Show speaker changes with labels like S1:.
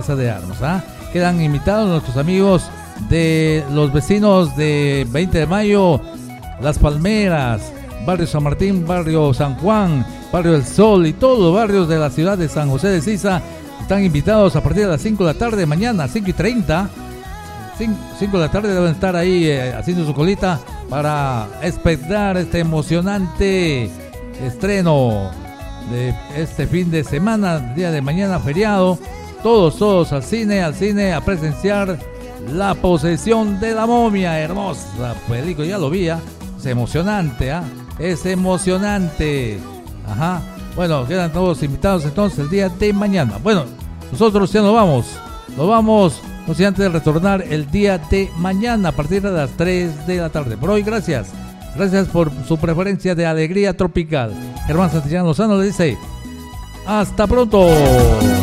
S1: Plaza de Armas, ¿ah? Quedan invitados nuestros amigos de los vecinos de 20 de mayo, Las Palmeras, Barrio San Martín, Barrio San Juan, Barrio El Sol y todos los barrios de la ciudad de San José de Siza. Están invitados a partir de las 5 de la tarde, mañana 5:30. 5 de la tarde deben estar ahí haciendo su colita para expectar este emocionante estreno de este fin de semana, día de mañana feriado. Todos al cine a presenciar La Posesión de la Momia. Hermosa película, ya lo vi, ¿eh? Es emocionante, ¿ah? Es emocionante. Ajá. Bueno, quedan todos invitados entonces el día de mañana. Bueno, nosotros ya nos vamos, no sin antes de retornar el día de mañana a partir de las 3 de la tarde. Por hoy, gracias por su preferencia de Alegría Tropical. Germán Santillán Lozano le dice hasta pronto.